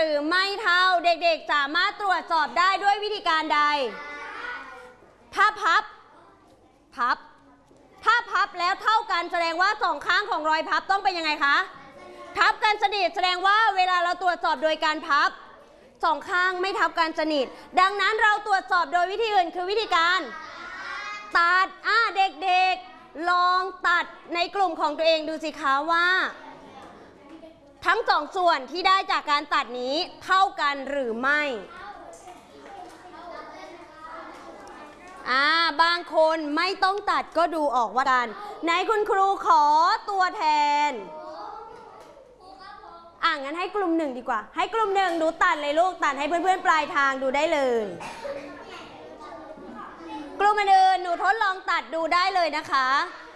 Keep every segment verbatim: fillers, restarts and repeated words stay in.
รือไม่เท่าเด็กๆสามารถตรวจสอบได้ด้วยวิธีการใดถ้าพับพับถ้าพับแล้วเท่ากันแสดงว่าสองข้างของรอยพับต้องเป็นยังไงคะทับกันสนิทแสดงว่าเวลาเราตรวจสอบโดยการพับสองข้างไม่ทับกันสนิทดังนั้นเราตรวจสอบโดยวิธีอื่นคือวิธีการตัดอ่ะเด็กๆลองตัดในกลุ่มของตัวเองดูสิคะว่าทั้งสองส่วนที่ได้จากการตัดนี้เท่ากันหรือไม่อ่าบางคนไม่ต้องตัดก็ดูออกว่ากันไหนคุณครูขอตัวแทนอ่ะงั้นให้กลุ่มหนึ่งดีกว่าให้กลุ่มหนึ่งหนูตัดเลยลูกตัดให้เพื่อนๆปลายทางดูได้เลยกลุ่มอื่นหนูทดลองตัดดูได้เลยนะคะ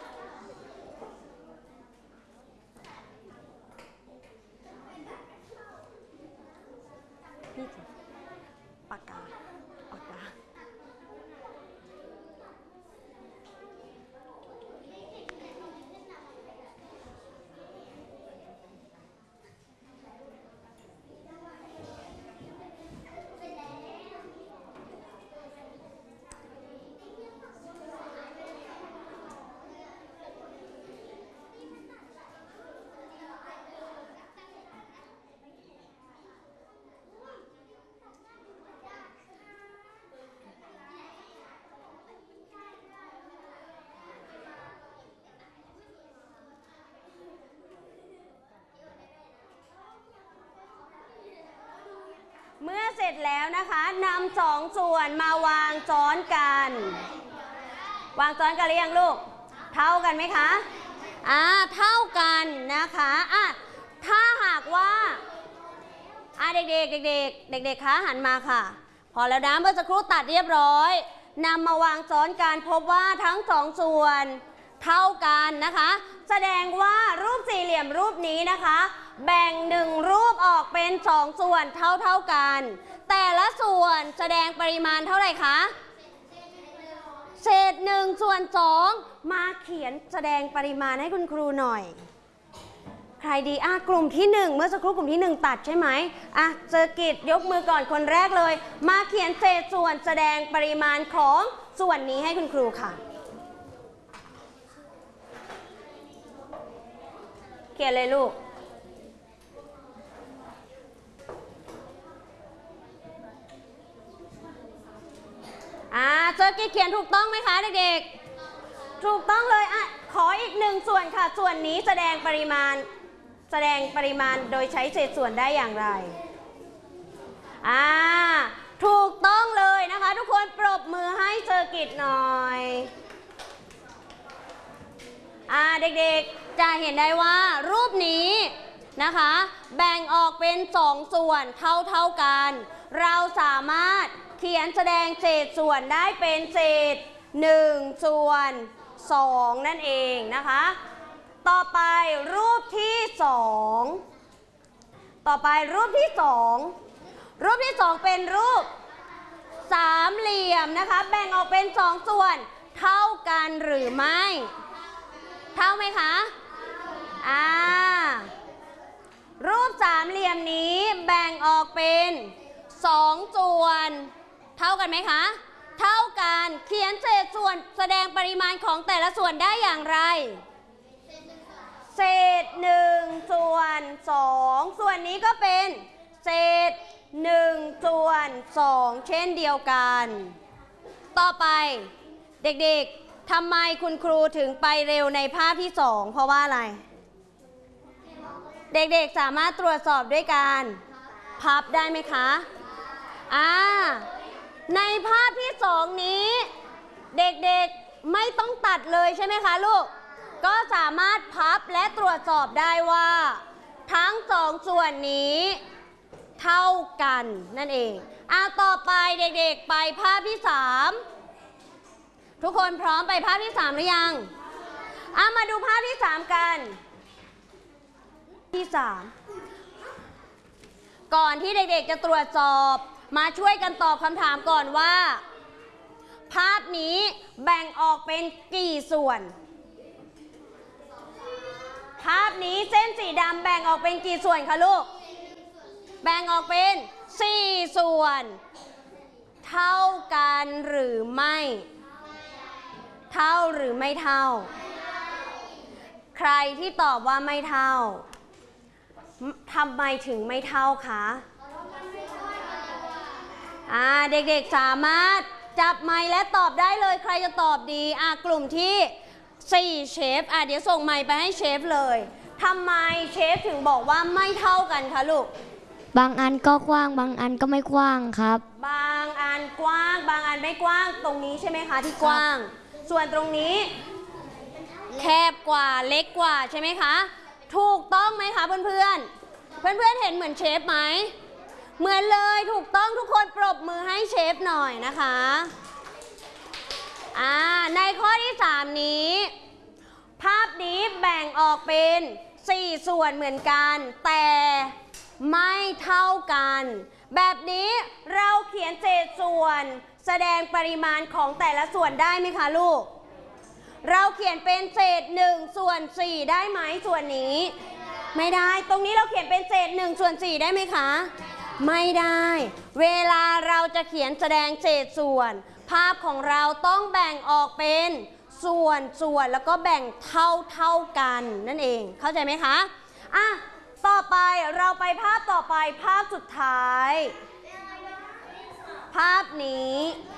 ปากกาปากกาเมื่อเสร็จแล้วนะคะนำสองส่วนมาวางซ้อนกันวางซ้อนกันหรือยังลูกเท่ากันไหมคะอ่าเท่ากันนะคะอ่ะถ้าหากว่าอ่ะเด็กๆเด็กๆเด็กๆคะหันมาค่ะพอแล้วนะเมื่อสักครู่ตัดเรียบร้อยนำมาวางซ้อนกันพบว่าทั้งสองส่วนเท่ากันนะคะแสดงว่ารูปสี่เหลี่ยมรูปนี้นะคะแบ่งหนึ่งรูปออกเป็นสองส่วนเท่าเท่ากันแต่ละส่วนแสดงปริมาณเท่าไหร่คะเศษหนึ่งส่วนสองมาเขียนแสดงปริมาณให้คุณครูหน่อยใครดีอ่ะกลุ่มที่หนึ่งเมื่อสักครู่กลุ่มที่หนึ่งตัดใช่ไหมอ่ะเจอกิจยกมือก่อนคนแรกเลยมาเขียนเศษส่วนแสดงปริมาณของส่วนนี้ให้คุณครูค่ะเขียนเลยลูกอ่าเจอกี้เขียนถูกต้องไหมคะเด็กๆถูกต้องเลยอ่ะขออีกหนึ่งส่วนค่ะส่วนนี้แสดงปริมาณแสดงปริมาณโดยใช้เศษส่วนได้อย่างไรอ่าถูกต้องเลยนะคะทุกคนปรบมือให้เจอกิจหน่อยอ่าเด็กๆจะเห็นได้ว่ารูปนี้นะคะแบ่งออกเป็นสองส่วนเท่าเท่ากันเราสามารถเขียนแสดงเศษส่วนได้เป็นเศษหนึ่งส่วนสองนั่นเองนะคะต่อไปรูปที่สองต่อไปรูปที่สองรูปที่สองเป็นรูปสามเหลี่ยมนะคะแบ่งออกเป็นสองส่วนเท่ากันหรือไม่เท่าไหมคะอ่ารูปสามเหลี่ยมนี้แบ่งออกเป็นสองส่วนเท่ากันไหมคะเท่ากันเขียนเศษส่วนแสดงปริมาณของแต่ละส่วนได้อย่างไรเศษหนึ่งส่วนสองส่วนนี้ก็เป็นเศษหนึ่งส่วนสองเช่นเดียวกันต่อไปเด็กๆทำไมคุณครูถึงไปเร็วในภาพที่สองเพราะว่าอะไรเด็กๆสามารถตรวจสอบด้วยการพับได้ไหมคะอ่าในภาพที่สองนี้เด็กๆไม่ต้องตัดเลยใช่ไหมคะลูกก็สามารถพับและตรวจสอบได้ว่าทั้งสองส่วนนี้เท่ากันนั่นเองอ่ะต่อไปเด็กๆไปภาพที่สามทุกคนพร้อมไปภาพที่สามหรือยังอ่ะมาดูภาพที่สามกันที่สามก่อนที่เด็กๆจะตรวจสอบมาช่วยกันตอบคำถามก่อนว่าภาพนี้แบ่งออกเป็นกี่ส่วนภาพนี้เส้นสีดำแบ่งออกเป็นกี่ส่วนคะลูกแบ่งออกเป็นสี่ส่วนเท่ากันหรือไม่เท่าหรือไม่เท่าใครที่ตอบว่าไม่เท่าทำไมถึงไม่เท่าคะอ่าเด็กๆสามารถจับไมค์และตอบได้เลยใครจะตอบดีอ่ากลุ่มที่สี่เชฟอ่ะเดี๋ยวส่งไมค์ไปให้เชฟเลยทำไมเชฟถึงบอกว่าไม่เท่ากันคะลูกบางอันก็กว้างบางอันก็ไม่กว้างครับบางอันกว้างบางอันไม่กว้างตรงนี้ใช่ไหมคะที่กว้างส่วนตรงนี้แคบกว่าเล็กกว่าใช่ไหมคะถูกต้องไหมคะเพื่อนเพื่อนเพื่อนเพื่อนเห็นเหมือนเชฟไหมเหมือนเลยถูกต้องทุกคนปรบมือให้เชฟหน่อยนะคะอ่าในข้อที่สามนี้ภาพนี้แบ่งออกเป็นสี่ส่วนเหมือนกันแต่ไม่เท่ากันแบบนี้เราเขียนเศษส่วนแสดงปริมาณของแต่ละส่วนได้ไหมคะลูกเราเขียนเป็นเศษหนึ่งส่วนสี่ได้ไหมส่วนนี้ไม่ได้ตรงนี้เราเขียนเป็นเศษหนึ่งส่วนสี่ได้ไหมคะไม่ได้เวลาเราจะเขียนแสดงเศษส่วนภาพของเราต้องแบ่งออกเป็นส่วนส่วนแล้วก็แบ่งเท่าเท่ากันนั่นเองเข้าใจไหมคะอ่ะต่อไปเราไปภาพต่อไปภาพสุดท้ายภาพนี้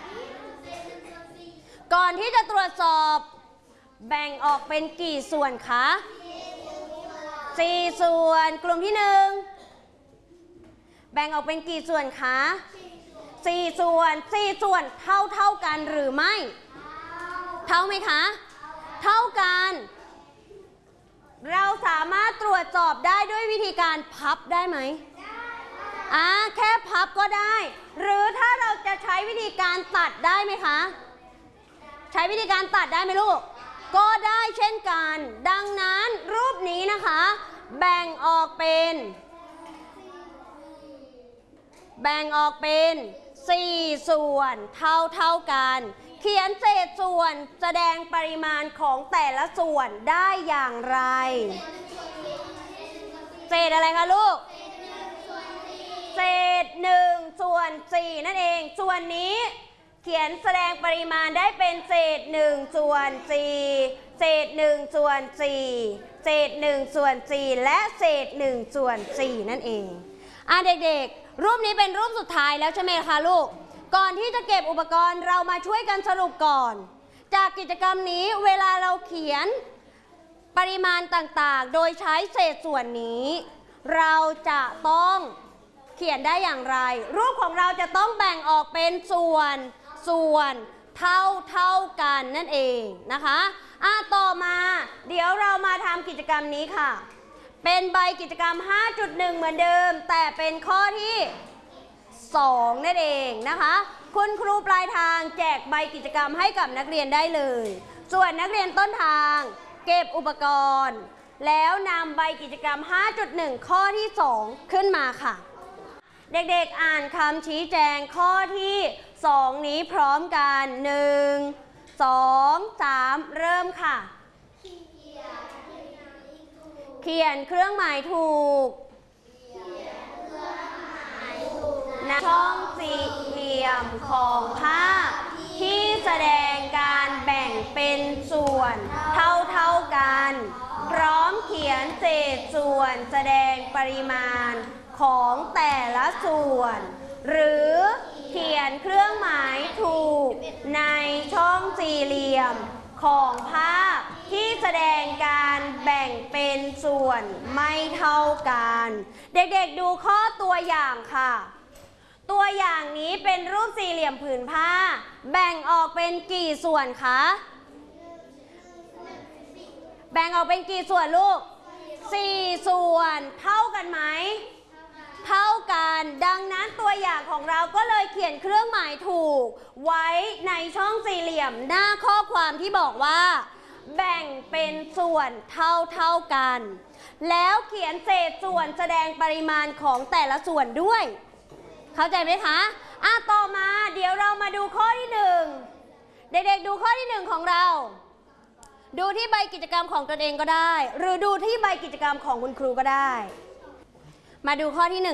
ก่อนที่จะตรวจสอบแบ่งออกเป็นกี่ส่วนคะสี่ส่วนกลุ่มที่หนึ่งแบ่งออกเป็นกี่ส่วนคะสี่ส่วนสี่ส่วนเท่าเท่ากันหรือไม่เท่าไหมคะเท่ากันเราสามารถตรวจสอบได้ด้วยวิธีการพับได้ไหมอ่าแค่พับก็ได้หรือถ้าเราจะใช้วิธีการตัดได้ไหมคะใช้วิธีการตัดได้ไหมลูกก็ได้เช่นกันดังนั้นรูปนี้นะคะแบ่งออกเป็นแบ่งออกเป็นสี่ส่วนเท่าเท่ากันเขียนเศษส่วนแสดงปริมาณของแต่ละส่วนได้อย่างไรเศษอะไรคะลูกเศษหนึ่งส่วนสี่นั่นเองส่วนนี้เขียนแสดงปริมาณได้เป็นเศษหนึ่งส่วนสี่เศษหนึ่งส่วนสี่เศษหนึ่งส่วนสี่และเศษหนึ่งส่วนสี่นั่นเองอ่ะเด็กๆรูปนี้เป็นรูปสุดท้ายแล้วใช่ไหมคะลูกก่อนที่จะเก็บอุปกรณ์เรามาช่วยกันสรุปก่อนจากกิจกรรมนี้เวลาเราเขียนปริมาณต่างๆโดยใช้เศษส่วนนี้เราจะต้องเขียนได้อย่างไรรูปของเราจะต้องแบ่งออกเป็นส่วนส่วนเท่าเท่ากันนั่นเองนะคะอ่ะต่อมาเดี๋ยวเรามาทำกิจกรรมนี้ค่ะเป็นใบกิจกรรม ห้าจุดหนึ่ง เหมือนเดิมแต่เป็นข้อที่สองนั่นเองนะคะคุณครูปลายทางแจกใบกิจกรรมให้กับนักเรียนได้เลยส่วนนักเรียนต้นทางเก็บอุปกรณ์แล้วนำใบกิจกรรม ห้าจุดหนึ่ง ข้อที่สองขึ้นมาค่ะเด็กๆอ่านคำชี้แจงข้อที่สองนี้พร้อมกันหนึ่ง สอง สามเริ่มค่ะเขียนเครื่องหมายถูกณช่องสี่เหลี่ยมของภาพที่แสดงการแบ่งเป็นส่วนเท่าเท่ากันพร้อมเขียนเศษส่วนแสดงปริมาณของแต่ละส่วนหรือเขียนเครื่องหมายถูกในช่องสี่เหลี่ยมของภาพที่แสดงการแบ่งเป็นส่วนไม่เท่ากันเด็กๆดูข้อตัวอย่างค่ะตัวอย่างนี้เป็นรูปสี่เหลี่ยมผืนผ้าแบ่งออกเป็นกี่ส่วนคะแบ่งออกเป็นกี่ส่วนลูกสี่ส่วนเท่ากันไหมเท่ากันดังนั้นตัวอย่างของเราก็เลยเขียนเครื่องหมายถูกไว้ในช่องสี่เหลี่ยมหน้าข้อความที่บอกว่าแบ่งเป็นส่วนเท่าเท่ากันแล้วเขียนเศษส่วนแสดงปริมาณของแต่ละส่วนด้วยเข้าใจไหมคะอ่ะต่อมาเดี๋ยวเรามาดูข้อที่หนึ่งเด็กๆดูข้อที่หนึ่งของเราดูที่ใบกิจกรรมของตนเองก็ได้หรือดูที่ใบกิจกรรมของคุณครูก็ได้มาดูข้อที่หนึ่ง